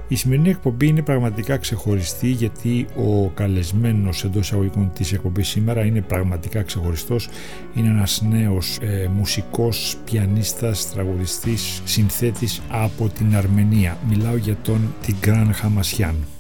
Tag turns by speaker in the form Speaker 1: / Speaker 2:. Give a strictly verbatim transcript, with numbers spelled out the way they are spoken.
Speaker 1: Η σημερινή εκπομπή είναι πραγματικά ξεχωριστή, γιατί ο καλεσμένος εντός εισαγωγικών της εκπομπής σήμερα είναι πραγματικά ξεχωριστός. Είναι ένας νέος ε, μουσικός, πιανίστας, τραγουδιστής, συνθέτης από την Αρμενία. Μιλάω για τον Τιγκράν Χαμασιάν.